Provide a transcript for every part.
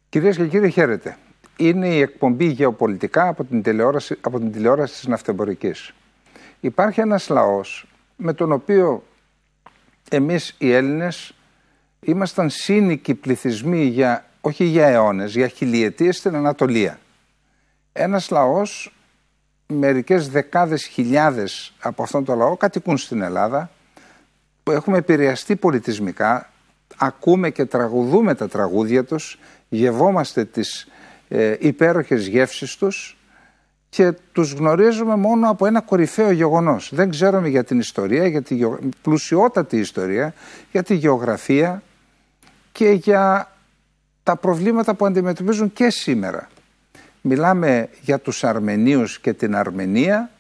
Κυρίες και κύριοι, χαίρετε. Είναι η εκπομπή Γεωπολιτικά από την τηλεόραση της Ναυτεμπορικής. Υπάρχει ένας λαός με τον οποίο εμείς οι Έλληνες ήμασταν σύνοικοι πληθυσμοί όχι για αιώνες, για χιλιετίες στην Ανατολία. Ένας λαός, μερικές δεκάδες χιλιάδες από αυτόν τον λαό κατοικούν στην Ελλάδα, που έχουμε επηρεαστεί πολιτισμικά, ακούμε και τραγουδούμε τα τραγούδια τους, γευόμαστε τις υπέροχες γεύσεις τους και τους γνωρίζουμε μόνο από ένα κορυφαίο γεγονός. Δεν ξέρουμε για την ιστορία, για τη πλουσιότατη ιστορία, για τη γεωγραφία και για τα προβλήματα που αντιμετωπίζουν και σήμερα. Μιλάμε για τους Αρμενίους και την Αρμενία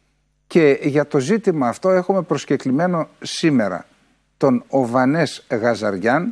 και για το ζήτημα αυτό έχουμε προσκεκλημένο σήμερα τον Οβανές Γαζαριάν,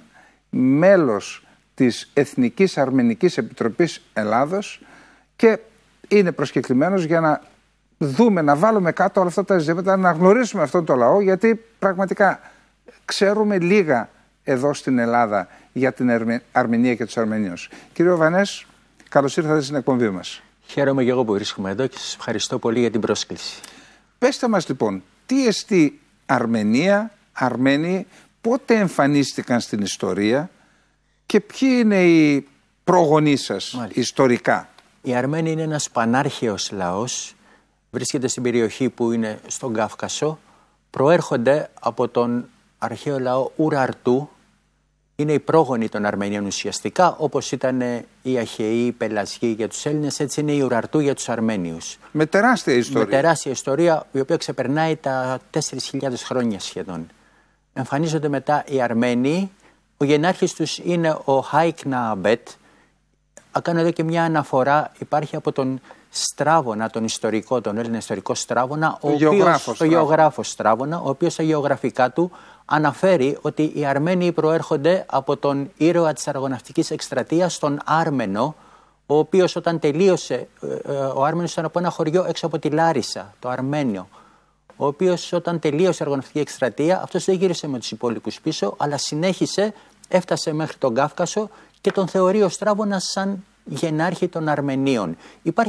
μέλος της Εθνικής Αρμενικής Επιτροπής Ελλάδος, και είναι προσκεκλημένος για να δούμε, να βάλουμε κάτω όλα αυτά τα ζητήματα, να γνωρίσουμε αυτόν τον λαό, γιατί πραγματικά ξέρουμε λίγα εδώ στην Ελλάδα για την Αρμενία και τους Αρμενίους. Κύριε Οβανές, καλώς ήρθατε στην εκπομπή μας. Χαίρομαι και εγώ που βρίσκομαι εδώ και σας ευχαριστώ πολύ για την πρόσκληση. Πέστε μας λοιπόν, τι εστί Αρμενία, Αρμένοι, πότε εμφανίστηκαν στην ιστορία και ποιοι είναι οι προγονείς σας ιστορικά? Οι Αρμένοι είναι ένας πανάρχαιος λαός, βρίσκεται στην περιοχή που είναι στον Κάφκασο, προέρχονται από τον αρχαίο λαό Ουραρτού, είναι οι πρόγονοι των Αρμενίων ουσιαστικά, όπως ήταν οι Αχαιοί, οι Πελασγοί για τους Έλληνες, έτσι είναι οι Ουραρτού για τους Αρμένιους. Με τεράστια ιστορία. Με τεράστια ιστορία, η οποία ξεπερνάει τα 4.000 χρόνια σχεδόν. Εμφανίζονται μετά οι Αρμένοι, ο γενάρχης τους είναι ο Χάικνα Αμπέτ. Κάνω εδώ και μια αναφορά, υπάρχει από τον Στράβωνα, τον ιστορικό, τον Έλληνα ιστορικό Στράβωνα, ο γεωγράφος Στράβωνα, ο οποίος στα γεωγραφικά του αναφέρει ότι οι Αρμένοι προέρχονται από τον ήρωα της αργοναυτικής εκστρατείας, τον Άρμενο, ο οποίος όταν τελείωσε, ο Άρμενος ήταν από ένα χωριό έξω από τη Λάρισα, το Αρμένιο, ο οποίος όταν τελείωσε η αργοναυτική εκστρατεία, αυτός δεν γύρισε με τους υπόλοιπους πίσω, αλλά συνέχισε, έφτασε μέχρι τον Κάφκασο και τον θεωρεί ο Στράβωνας σαν γενάρχη των Αρμενίων.